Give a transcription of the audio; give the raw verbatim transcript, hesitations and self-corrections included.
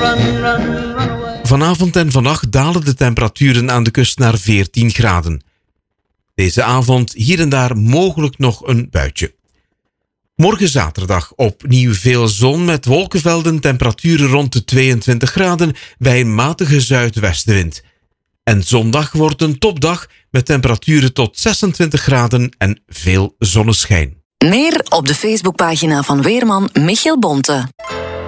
run, run, run away. Vanavond en vannacht dalen de temperaturen aan de kust naar veertien graden. Deze avond hier en daar mogelijk nog een buitje. Morgen zaterdag opnieuw veel zon met wolkenvelden, temperaturen rond de tweeëntwintig graden bij een matige zuidwestenwind. En zondag wordt een topdag met temperaturen tot zesentwintig graden en veel zonneschijn. Meer op de Facebookpagina van weerman Michiel Bonte.